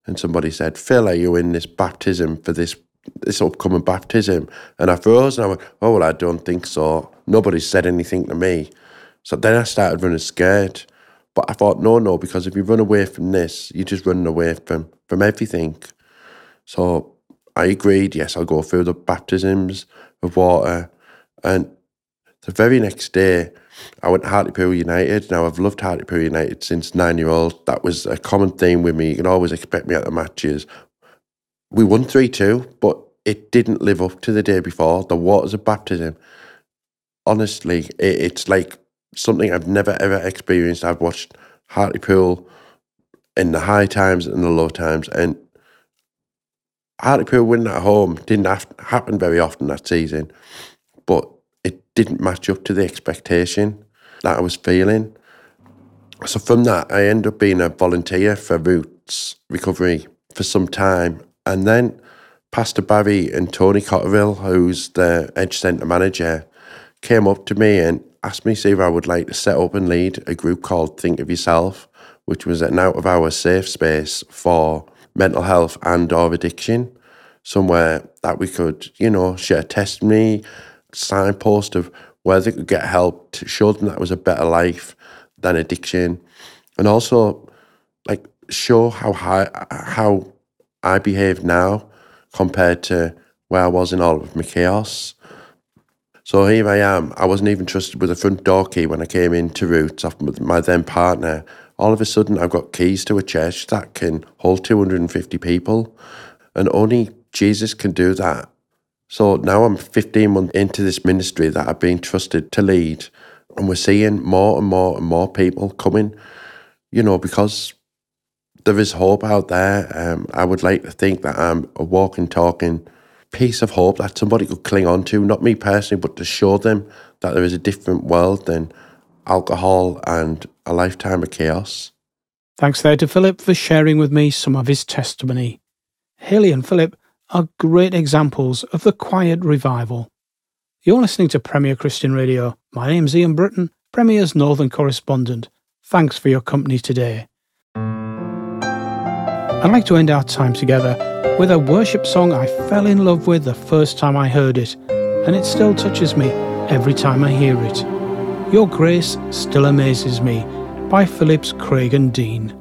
and somebody said, "Phil, are you in this baptism for this upcoming baptism?" And I froze and I went, "Oh, well, I don't think so. Nobody's said anything to me." So then I started running scared. But I thought, no, because if you run away from this, you're just running away from everything. So I agreed, yes, I'll go through the baptisms of water. And the very next day, I went to Hartlepool United. Now, I've loved Hartlepool United since 9-year-old. That was a common theme with me. You can always expect me at the matches. We won 3-2, but it didn't live up to the day before. The waters of baptism, honestly, it's like something I've never, ever experienced. I've watched Hartlepool in the high times and the low times, and Hartlepool winning at home didn't happen very often that season, but it didn't match up to the expectation that I was feeling. So from that, I ended up being a volunteer for Roots Recovery for some time, and then Pastor Barry and Tony Cotterill, who's the Edge Centre manager, came up to me and asked me if I would like to set up and lead a group called Think of Yourself, which was an out-of-hours safe space for mental health and or addiction, somewhere that we could, share testimony, signpost of where they could get help to show them that was a better life than addiction, and also like show how I behave now compared to where I was in all of my chaos. So here I am. I wasn't even trusted with a front door key when I came into Roots off my then partner. All of a sudden, I've got keys to a church that can hold 250 people, and only Jesus can do that. So now I'm 15 months into this ministry that I've been trusted to lead, and we're seeing more and more and more people coming, because there is hope out there. I would like to think that I'm a walking, talking piece of hope that somebody could cling on to, not me personally, but to show them that there is a different world than alcohol and a lifetime of chaos. Thanks there to Philip for sharing with me some of his testimony. Hayley and Philip are great examples of the quiet revival. You're listening to Premier Christian Radio. My name's Ian Britton, Premier's Northern Correspondent. Thanks for your company today. I'd like to end our time together with a worship song I fell in love with the first time I heard it, and it still touches me every time I hear it. Your Grace Still Amazes Me by Phillips, Craig and Dean.